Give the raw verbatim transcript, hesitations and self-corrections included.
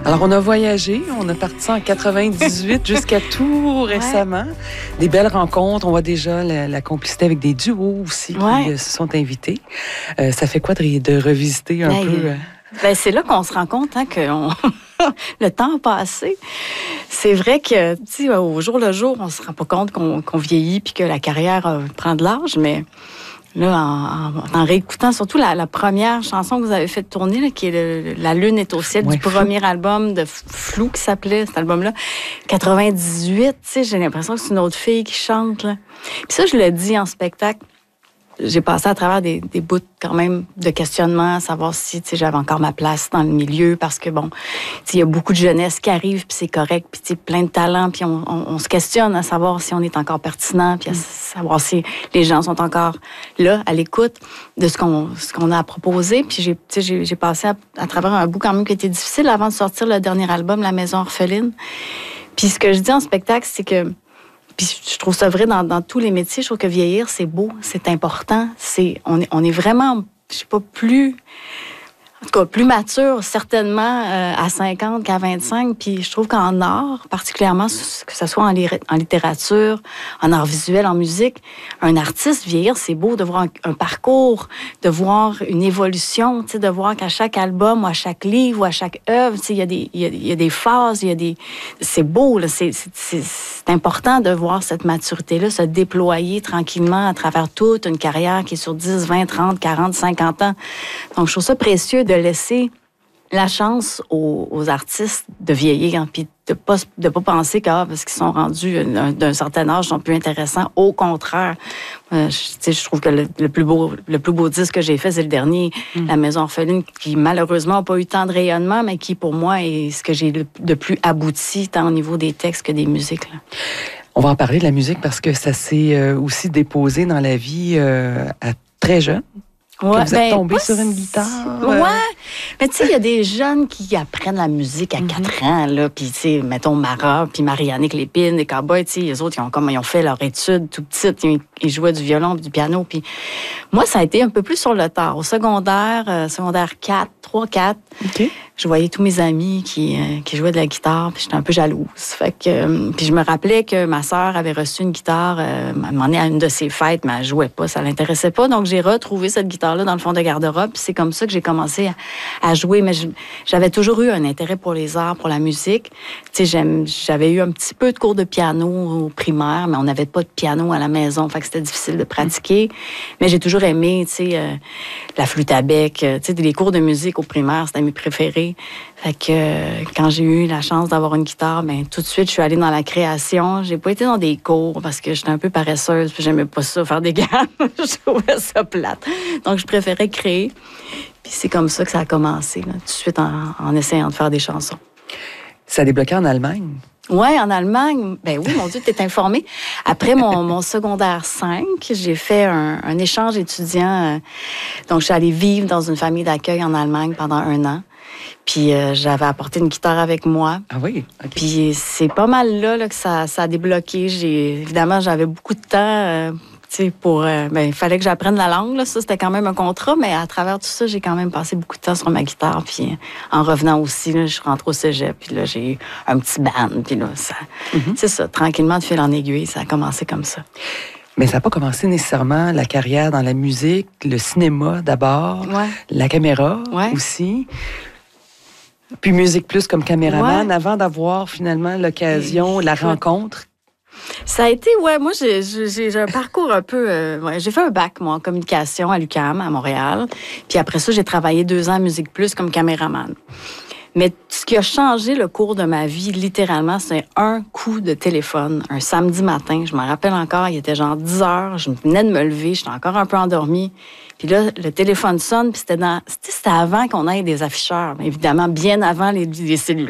Alors, on a voyagé, on a parti en quatre-vingt-dix-huit jusqu'à tout récemment. Ouais. Des belles rencontres, on voit déjà la, la complicité avec des duos aussi qui ouais. euh, se sont invités. Euh, ça fait quoi de, de revisiter un hey, peu? Euh... Ben, c'est là qu'on se rend compte hein, que on... le temps a passé. C'est vrai que, tu sais, au jour le jour, on se rend pas compte qu'on, qu'on vieillit puis que la carrière euh, prend de l'âge, mais... Là, en, en, en réécoutant surtout la, la première chanson que vous avez fait tourner, là, qui est le, La Lune est au ciel, ouais, du premier Flou. album de Flou qui s'appelait cet album-là, quatre-vingt-dix-huit, tu sais, j'ai l'impression que c'est une autre fille qui chante. Là. Puis ça, je le dis en spectacle. J'ai passé à travers des, des bouts quand même de questionnement, à savoir si j'avais encore ma place dans le milieu, parce que bon, il y a beaucoup de jeunesse qui arrive, puis c'est correct, puis plein de talents, puis on, on, on se questionne à savoir si on est encore pertinent, puis à savoir si les gens sont encore là, à l'écoute de ce qu'on, ce qu'on a à proposer. Puis j'ai, j'ai, j'ai passé à, à travers un bout quand même qui était difficile avant de sortir le dernier album, La Maison Orpheline. Puis ce que je dis en spectacle, c'est que puis je trouve ça vrai dans, dans tous les métiers. Je trouve que vieillir, c'est beau, c'est important. C'est, on, est, on est vraiment, je sais pas, plus... En tout cas, plus mature, certainement, euh, à cinquante qu'à vingt-cinq. Puis je trouve qu'en art, particulièrement, que ce soit en, li- en littérature, en art visuel, en musique, un artiste vieillir, c'est beau de voir un, un parcours, de voir une évolution, tu sais, de voir qu'à chaque album ou à chaque livre ou à chaque œuvre, tu sais, il y a des, il y a, il y a des phases, il y a des... C'est beau, là, c'est, c'est, c'est, c'est important de voir cette maturité-là se déployer tranquillement à travers toute une carrière qui est sur dix, vingt, trente, quarante, cinquante ans. Donc, je trouve ça précieux de laisser la chance aux, aux artistes de vieillir, hein, puis de pas de pas penser que ah, parce qu'ils sont rendus d'un, d'un certain âge, ils sont plus intéressants. Au contraire, euh, je, je trouve que le, le plus beau le plus beau disque que j'ai fait, c'est le dernier, mm. La Maison Orpheline, qui malheureusement n'a pas eu tant de rayonnement, mais qui pour moi est ce que j'ai de le plus abouti, tant au niveau des textes que des musiques. Là. On va en parler de la musique parce que ça s'est euh, aussi déposé dans la vie euh, à très jeune. Ouais, vous êtes ben, tombé sur une guitare. Ouais. Mais tu sais, il y a des jeunes qui apprennent la musique à quatre mm-hmm. ans, là. Puis, tu sais, mettons Mara, puis Marianne Lépine, les Cowboys, tu sais, les autres, ils ont, comme, ils ont fait leur étude tout petite. Ils, ils jouaient du violon, du piano. Puis, moi, ça a été un peu plus sur le tard. Au secondaire, euh, secondaire quatre, trois, quatre. OK. Je voyais tous mes amis qui, euh, qui jouaient de la guitare, puis j'étais un peu jalouse. Fait que, euh, puis je me rappelais que ma sœur avait reçu une guitare, euh, elle m'en est à une de ses fêtes, mais elle jouait pas, ça l'intéressait pas. Donc j'ai retrouvé cette guitare-là dans le fond de garde-robe, puis c'est comme ça que j'ai commencé à, à jouer. Mais je, j'avais toujours eu un intérêt pour les arts, pour la musique. Tu sais, j'aime, j'avais eu un petit peu de cours de piano au primaire, mais on n'avait pas de piano à la maison, fait que c'était difficile de pratiquer. Mais j'ai toujours aimé, tu sais, euh, la flûte à bec, tu sais, les cours de musique au primaire, c'était mes préférés. Fait que euh, quand j'ai eu la chance d'avoir une guitare, ben tout de suite, je suis allée dans la création. J'ai pas été dans des cours parce que j'étais un peu paresseuse puis j'aimais pas ça, faire des gammes. Je trouvais ça plate. Donc, je préférais créer. Puis c'est comme ça que ça a commencé, là, tout de suite en, en essayant de faire des chansons. Ça a débloqué en Allemagne? Oui, en Allemagne. Ben oui, mon Dieu, tu es informée. Après mon, mon secondaire cinq, j'ai fait un, un échange étudiant. Euh, donc, je suis allée vivre dans une famille d'accueil en Allemagne pendant un an. Puis euh, j'avais apporté une guitare avec moi. Ah oui? Okay. Puis c'est pas mal là, là que ça, ça a débloqué. J'ai, évidemment, j'avais beaucoup de temps euh, pour... Euh, ben, il fallait que j'apprenne la langue. Là. Ça, c'était quand même un contrat. Mais à travers tout ça, j'ai quand même passé beaucoup de temps sur ma guitare. Puis en revenant aussi, là, je suis rentrée au cégep. Puis là, j'ai eu un petit band. Puis là, ça, mm-hmm. c'est ça. Tranquillement, de fil en aiguille, ça a commencé comme ça. Mais ça n'a pas commencé nécessairement la carrière dans la musique, le cinéma d'abord, ouais. la caméra ouais. aussi. Puis Musique Plus comme caméraman, ouais. avant d'avoir finalement l'occasion, la rencontre. Ça a été, ouais, moi, j'ai, j'ai, j'ai un parcours un peu... Euh, ouais, j'ai fait un bac, moi, en communication à l'U Q A M, à Montréal. Puis après ça, j'ai travaillé deux ans à Musique Plus comme caméraman. Mais ce qui a changé le cours de ma vie, littéralement, c'est un coup de téléphone, un samedi matin. Je me rappelle encore, il était genre dix heures, je venais de me lever, j'étais encore un peu endormie. Puis là, le téléphone sonne, puis c'était dans... C'était avant qu'on ait des afficheurs, mais évidemment, bien avant les, les cellulaires.